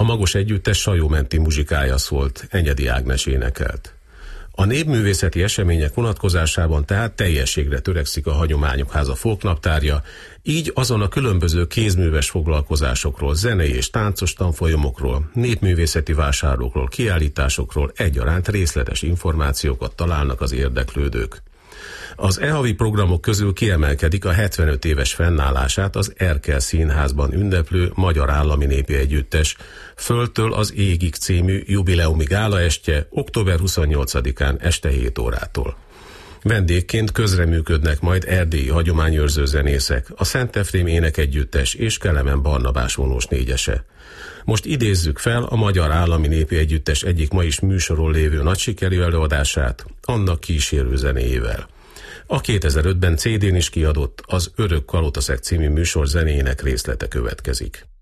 Magos Együttes Sajómenti muzsikája szólt, Enyedi Ágnes énekelt. A népművészeti események vonatkozásában tehát teljességre törekszik a Hagyományok Háza folknaptárja, így azon a különböző kézműves foglalkozásokról, zenei és táncos tanfolyamokról, népművészeti vásárokról, kiállításokról egyaránt részletes információkat találnak az érdeklődők. Az e-havi programok közül kiemelkedik a 75 éves fennállását az Erkel Színházban ünneplő Magyar Állami Népi Együttes Földtől az égig című jubileumi gálaestje október 28-án este 7 órától. Vendégként közreműködnek majd erdélyi hagyományőrző zenészek, a Szent Efrém Énekegyüttes és Kelemen Barnabás vonós négyese. Most idézzük fel a Magyar Állami Népi Együttes egyik ma is műsoron lévő nagysikerű előadását, annak kísérő zenéjével. A 2005-ben CD-n is kiadott az Örök Kalotaszeg című műsor zenéjének részlete következik.